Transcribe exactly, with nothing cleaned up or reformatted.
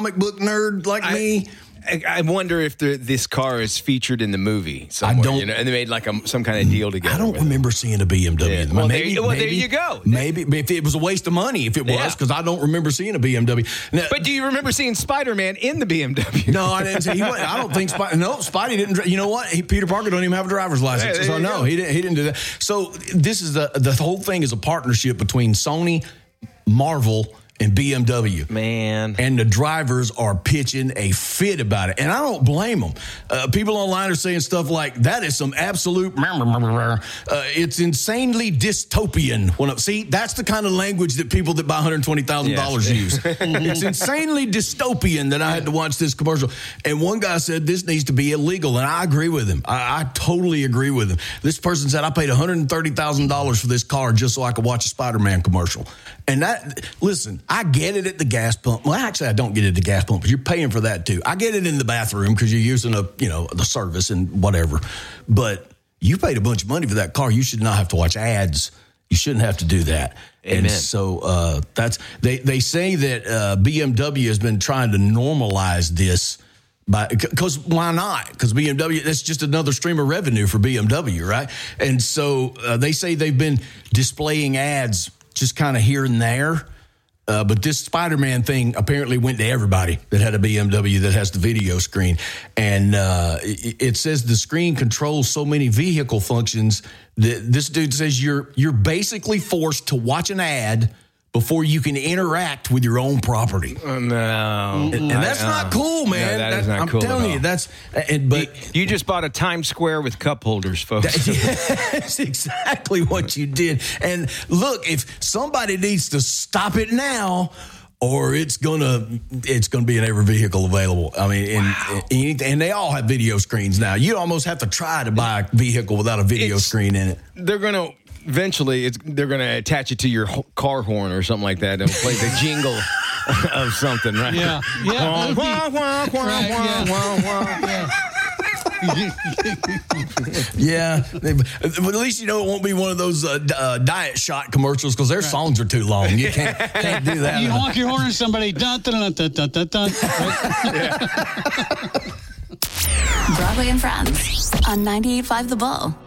comic book nerd like I, me. I, I wonder if the, this car is featured in the movie somewhere. I don't, you know, and they made like a, some kind of deal together. I don't remember it. seeing a B M W. Yeah. Well, maybe, there, well maybe, there you go. Maybe if it was a waste of money, if it Yeah. was, because I don't remember seeing a B M W. Now, But do you remember seeing Spider-Man in the B M W? no, I didn't. See, he, I don't think Spidey. No, Spidey didn't. dri- You know what? He, Peter Parker don't even have a driver's license. Hey, there so you no, go. he didn't. He didn't do that. So this is the the whole thing is a partnership between Sony, Marvel, and B M W. Man. And the drivers are pitching a fit about it. And I don't blame them. Uh, people online are saying stuff like, that is some absolute, uh, it's insanely dystopian. When, see, that's the kind of language that people that buy one hundred twenty thousand dollars Yes. use. It's insanely dystopian that I had to watch this commercial. And one guy said, this needs to be illegal. And I agree with him. I, I totally agree with him. This person said, I paid one hundred thirty thousand dollars for this car just so I could watch a Spider-Man commercial. And that, listen, I get it at the gas pump. Well, actually, I don't get it at the gas pump, but you're paying for that too. I get it in the bathroom because you're using a, you know, the service and whatever. But you paid a bunch of money for that car. You should not have to watch ads. You shouldn't have to do that. Amen. And so uh, that's they they say that uh, B M W has been trying to normalize this. Because why not? Because B M W, that's just another stream of revenue for B M W, right? And so uh, they say they've been displaying ads just kind of here and there. Uh, but this Spider-Man thing apparently went to everybody that had a B M W that has the video screen. And uh, it, it says the screen controls so many vehicle functions that this dude says you're you're basically forced to watch an ad before you can interact with your own property. Oh, no. And, and that's I, uh, not cool, man. No, that That- is not I'm cool at telling all. you, that's, and, but You, you just bought a Times Square with cup holders, folks. that's exactly what you did. And look, if somebody needs to stop it now, or it's gonna it's gonna be in every vehicle available. I mean, and, Wow. and, and they all have video screens now. You almost have to try to buy a vehicle without a video It's- screen in it. They're going to, eventually, it's, they're going to attach it to your ho- car horn or something like that and play the jingle of something, right? Yeah. Yeah. Wah, that'd be- wah, wah, wah, Right, wah, yeah. wah, wah. Yeah, they- but at least you know it won't be one of those uh, d- uh, diet shot commercials because their songs are too long. You can't can't do that. You honk your horn at somebody. Dun, dun, dun, dun, dun, dun. Broadway and Friends on ninety-eight point five The Bull.